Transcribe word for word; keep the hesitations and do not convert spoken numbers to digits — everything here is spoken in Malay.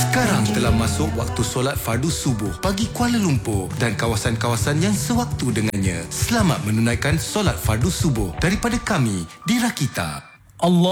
Sekarang telah masuk waktu solat fardu subuh bagi Kuala Lumpur dan kawasan-kawasan yang sewaktu dengannya. Selamat menunaikan solat fardu subuh daripada kami di Rakita. Allah